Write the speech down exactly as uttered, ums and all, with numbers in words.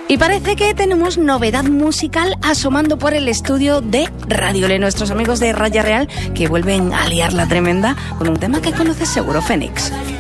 Y parece que tenemos novedad musical asomando por el estudio de Radio Le, nuestros amigos de Raya Real, que vuelven a liar la tremenda con un tema que conoces seguro, Fénix.